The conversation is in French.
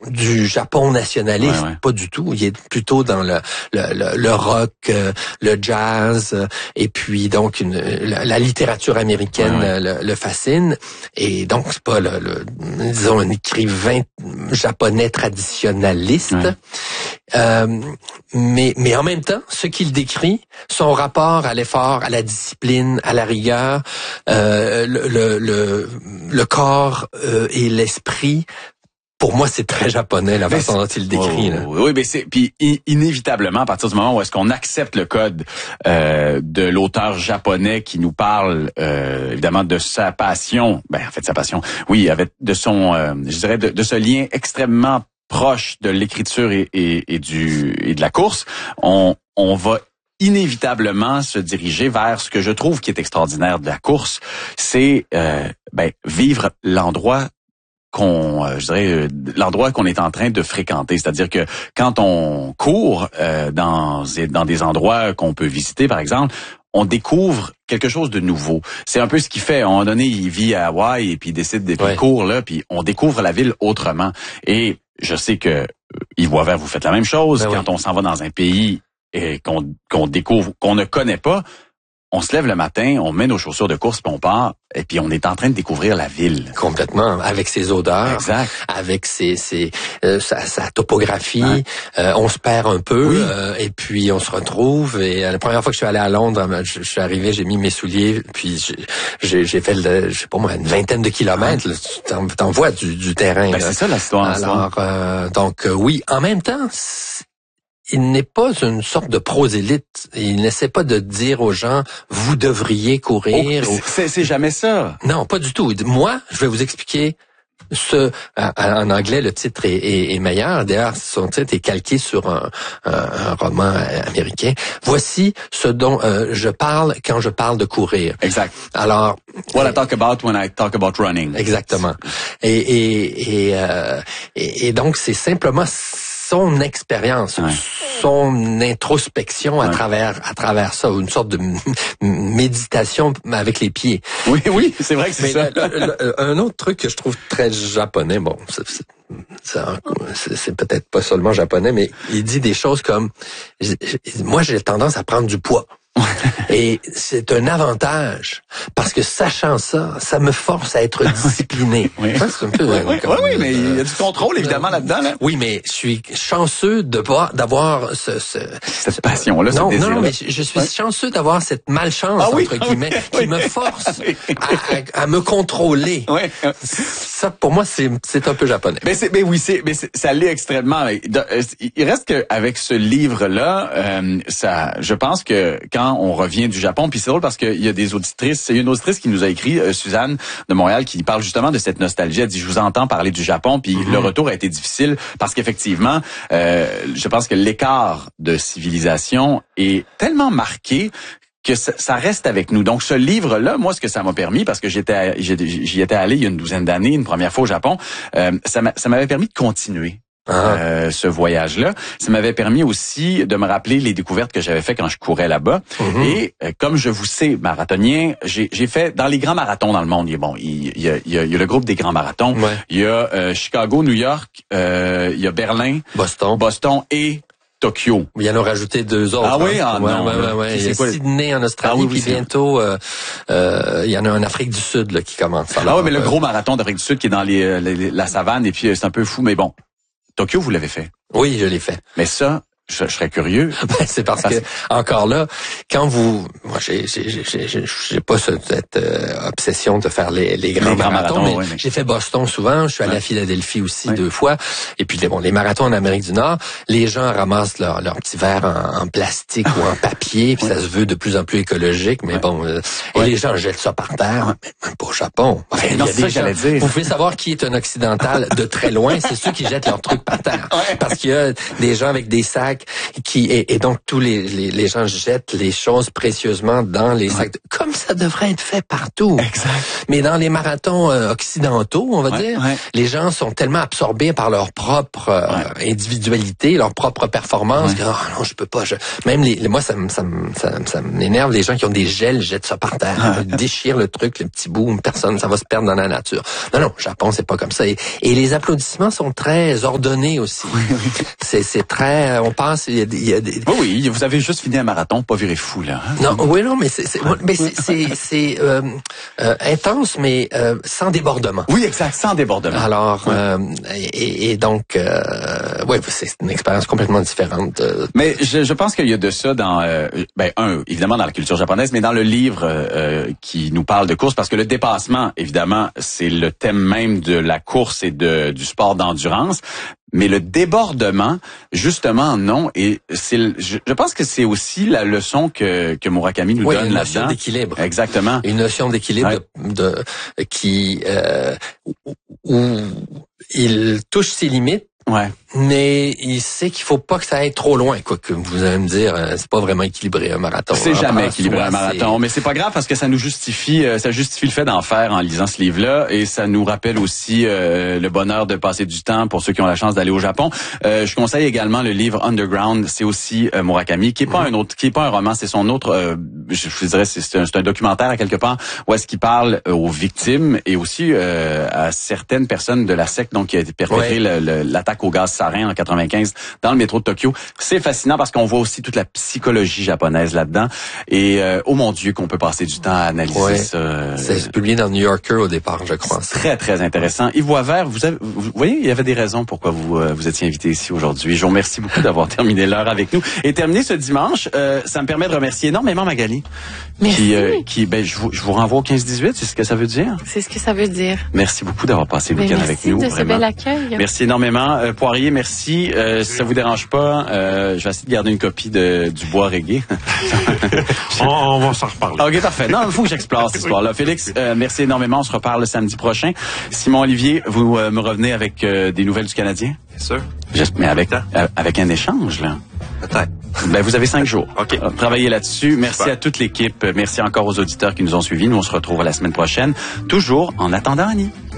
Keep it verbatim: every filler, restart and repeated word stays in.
du Japon nationaliste, ouais, ouais. Pas du tout. Il est plutôt dans le le, le, le rock, euh, le jazz, euh, et puis donc une, la, la littérature américaine ouais, ouais. Le, le fascine. Et donc c'est pas le, le disons un écrivain japonais traditionnaliste. Ouais. Euh, mais mais en même temps, ce qu'il décrit, son rapport à l'effort, à la discipline, à la rigueur, euh, le, le le le corps euh, et l'esprit. Pour moi, c'est très japonais la façon dont il le décrit. Oh, là. Oui, mais c'est puis inévitablement à partir du moment où est-ce qu'on accepte le code euh, de l'auteur japonais qui nous parle euh, évidemment de sa passion, ben en fait sa passion, oui, avec de son, euh, je dirais de, de ce lien extrêmement proche de l'écriture et, et, et du et de la course, on on va inévitablement se diriger vers ce que je trouve qui est extraordinaire de la course, c'est euh, ben vivre l'endroit qu'on, euh, je dirais, euh, l'endroit qu'on est en train de fréquenter. C'est-à-dire que quand on court euh, dans, dans des endroits qu'on peut visiter, par exemple, on découvre quelque chose de nouveau. C'est un peu ce qu'il fait. À un moment donné, il vit à Hawaï et puis il décide de ouais. court là, puis on découvre la ville autrement. Et je sais que euh, Yves Boisvert, vous faites la même chose. Ben quand oui. on s'en va dans un pays et qu'on, qu'on découvre, qu'on ne connaît pas, on se lève le matin, on met nos chaussures de course, puis on part, et puis on est en train de découvrir la ville. Complètement, avec ses odeurs, exact. avec ses, ses euh, sa, sa topographie. Ouais. Euh, on se perd un peu, oui. euh, et puis on se retrouve. Et euh, la première fois que je suis allé à Londres, je, je suis arrivé, j'ai mis mes souliers, puis j'ai, j'ai fait, le, je sais pas moi, une vingtaine de kilomètres. Là, tu t'en, t'en vois du, du terrain. Ben, c'est ça l'histoire. Alors, euh, donc euh, oui, en même temps. Il n'est pas une sorte de prosélyte. Il n'essaie pas de dire aux gens, vous devriez courir. Oh, c'est, c'est jamais ça. Non, pas du tout. Moi, je vais vous expliquer ce, en anglais, le titre est, est, est meilleur. D'ailleurs, son titre est calqué sur un, un, un roman américain. Voici ce dont euh, je parle quand je parle de courir. Exact. Alors, what I talk about when I talk about running. Exactement. Et et et, euh, et, et donc c'est simplement son expérience, ouais. son introspection à ouais. travers à travers ça, une sorte de m- méditation avec les pieds. Oui, oui, c'est vrai que c'est Mais ça. Le, le, le, un autre truc que je trouve très japonais, bon, c'est, c'est, c'est, c'est peut-être pas seulement japonais, mais il dit des choses comme, moi j'ai tendance à prendre du poids. Et c'est un avantage parce que sachant ça, ça me force à être discipliné. Oui, hein, c'est un peu, oui, euh, oui, comme, oui, mais il y a du contrôle évidemment euh, là-dedans. Là. Oui, mais je suis chanceux de voir, d'avoir ce, ce cette ce, passion-là, non, ce désir-là. Non, mais je suis oui. chanceux d'avoir cette malchance ah, oui, entre guillemets oui, qui me force à, à, à me contrôler. Oui. Ça, pour moi, c'est c'est un peu japonais. Mais c'est, mais oui, c'est, mais c'est, ça l'est extrêmement. Il reste qu'avec ce livre-là, euh, ça, je pense que quand on revient du Japon, puis c'est drôle parce qu'il y a des auditrices, il y a une auditrice qui nous a écrit, euh, Suzanne de Montréal, qui parle justement de cette nostalgie. Elle dit, je vous entends parler du Japon, puis mm-hmm. le retour a été difficile parce qu'effectivement, euh, je pense que l'écart de civilisation est tellement marqué que ça, ça reste avec nous. Donc, ce livre-là, moi, ce que ça m'a permis, parce que j'étais, j'y étais allé il y a une douzaine d'années, une première fois au Japon, euh, ça, m'a, ça m'avait permis de continuer. Ah. Euh, ce voyage-là. Ça m'avait permis aussi de me rappeler les découvertes que j'avais fait quand je courais là-bas. Mm-hmm. Et euh, comme je vous sais, marathonien, j'ai, j'ai fait dans les grands marathons dans le monde. Il y a, bon, il y a, il y a, il y a le groupe des grands marathons. Ouais. Il y a euh, Chicago, New York, euh, il y a Berlin, Boston, Boston et Tokyo. Il y en a rajouté deux autres. Ah oui, hein. ah ouais, non. Ouais, ouais, ouais. Il y a quoi? Sydney en Australie, ah, oui, puis oui, bientôt, euh, euh, il y en a en Afrique du Sud là, qui commence. Alors, ah oui, mais euh, le gros marathon d'Afrique du Sud qui est dans les, les, la savane, et puis c'est un peu fou, mais bon. Tokyo, vous l'avez fait? Oui, je l'ai fait. Mais ça, je, je serais curieux. Ben, c'est parce, parce que, encore là, quand vous... Moi, j'ai, j'ai, j'ai, j'ai, j'ai pas cette euh, obsession de faire les, les grands, les grands marathons, marathons mais, oui, mais j'ai fait Boston souvent. Je suis allé ouais. à Philadelphie aussi ouais. deux fois. Et puis, bon, les marathons en Amérique du Nord, les gens ramassent leur, leur petit verre en, en plastique ou en papier, puis ouais. ça se veut de plus en plus écologique, mais ouais. bon... Euh, ouais. Et les gens jettent ça par terre, ouais. mais même pas au Japon. Enfin, non, il y a des gens, dire. Vous pouvez savoir qui est un occidental de très loin, c'est ceux qui jettent leurs trucs par terre. Ouais. Parce qu'il y a des gens avec des sacs sacs qui et, et donc tous les, les les gens jettent les choses précieusement dans les sacs, ouais. comme ça devrait être fait partout. Exact. Mais dans les marathons euh, occidentaux, on va ouais, dire, ouais. les gens sont tellement absorbés par leur propre euh, ouais. individualité, leur propre performance. Ouais. Que, oh non, je peux pas. Je... Même les, les moi, ça me ça, ça, ça m'énerve les gens qui ont des gels, jettent ça par terre, ouais. déchirent le truc, le petit bout, personne, ça va se perdre dans la nature. Non, non, Japon, c'est pas comme ça. Et, et les applaudissements sont très ordonnés aussi. Oui, oui. C'est, c'est très, on pense, il y a, il y a des. Oui, oui, vous avez juste fini un marathon, pas viré fou là. Hein? Non, oui, non, mais c'est, c'est, mais c'est, c'est, c'est euh, euh, intense, mais euh, sans débordement. Oui, exact, sans débordement. Alors, oui. euh, et, et donc, euh, oui, c'est une expérience complètement différente. Euh. Mais je, je pense qu'il y a de ça dans, euh, ben un, évidemment dans la culture japonaise, mais dans le livre euh, qui nous parle de course, parce que le dépassement, évidemment, c'est le thème même de la course et de du sport d'endurance. Mais le débordement, justement, non. Et c'est, je, je pense que c'est aussi la leçon que, que Murakami nous oui, donne une là-dedans. notion d'équilibre. Exactement. Une notion d'équilibre ouais. de, de qui euh, où, où il touche ses limites. Ouais. Mais il sait qu'il faut pas que ça aille trop loin. Quoi que vous allez me dire, c'est pas vraiment équilibré un marathon. C'est hein, jamais équilibré soi, un marathon, c'est... mais c'est pas grave parce que ça nous justifie, ça justifie le fait d'en faire en lisant ce livre-là, et ça nous rappelle aussi euh, le bonheur de passer du temps pour ceux qui ont la chance d'aller au Japon. Euh, je conseille également le livre Underground, c'est aussi euh, Murakami, qui est pas mmh. un autre, qui est pas un roman, c'est son autre. Euh, je, je dirais, c'est, c'est, un, c'est un documentaire à quelque part où est-ce qu'il parle euh, aux victimes et aussi euh, à certaines personnes de la secte donc qui a été perpétré ouais. le, le, l'attaque au gaz sarin en quatre-vingt-quinze dans le métro de Tokyo. C'est fascinant parce qu'on voit aussi toute la psychologie japonaise là-dedans. Et euh, oh mon Dieu qu'on peut passer du temps à analyser ouais. ça. Euh, c'est publié dans le New Yorker au départ, je crois. C'est très, très intéressant. Yves Boisvert, vous, avez, vous voyez, il y avait des raisons pourquoi vous euh, vous étiez invité ici aujourd'hui. Je vous remercie beaucoup d'avoir terminé l'heure avec nous. Et terminé ce dimanche, euh, ça me permet de remercier énormément Magali. Merci. Qui, euh, qui ben, je vous, je vous renvoie au quinze dix-huit, c'est ce que ça veut dire? C'est ce que ça veut dire. Merci beaucoup d'avoir passé le week-end avec nous. Merci de ce bel accueil. Merci énormément. Euh, Poirier, merci. Euh, si ça vous dérange pas, euh, je vais essayer de garder une copie de du bois reggae. on, on va s'en reparler. OK, parfait. Non, il faut que j'explore cette histoire-là. Félix, euh, merci énormément. On se reparle le samedi prochain. Simon Olivier, vous euh, me revenez avec euh, des nouvelles du Canadien? Bien sûr. Juste, mais avec, euh, avec un échange, là. Peut-être. Ben, vous avez cinq jours. OK. Travaillez là-dessus. Merci Super. à toute l'équipe. Merci encore aux auditeurs qui nous ont suivis. Nous, on se retrouve la semaine prochaine. Toujours en attendant Annie.